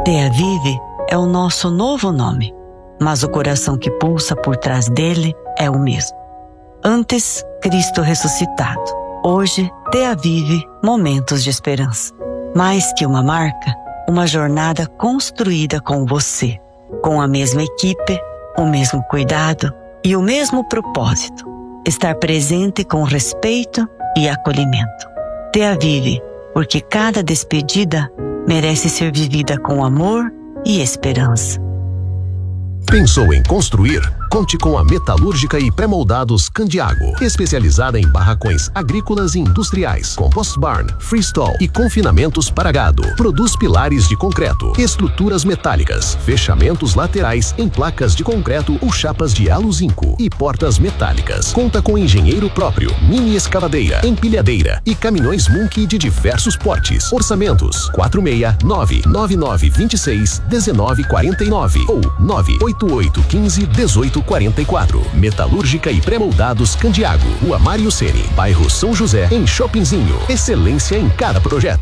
Tea Vive é o nosso novo nome, mas o coração que pulsa por trás dele é o mesmo. Antes, Cristo ressuscitado. Hoje, Tea Vive momentos de esperança. Mais que uma marca, uma jornada construída com você, com a mesma equipe, o mesmo cuidado e o mesmo propósito. Estar presente com respeito e acolhimento. Tea Vive, porque cada despedida merece ser vivida com amor e esperança. Pensou em construir? Conte com a Metalúrgica e Pré-Moldados Candiago, especializada em barracões agrícolas e industriais, compost barn, freestall e confinamentos para gado. Produz pilares de concreto, estruturas metálicas, fechamentos laterais em placas de concreto ou chapas de alo zinco e portas metálicas. Conta com engenheiro próprio, mini escavadeira, empilhadeira e caminhões Monkey de diversos portes. Orçamentos 469-9926-1949 ou 98815-1844. Metalúrgica e Pré-Moldados Candiago, Rua Mário Ceni, bairro São José, em Shoppingzinho. Excelência em cada projeto.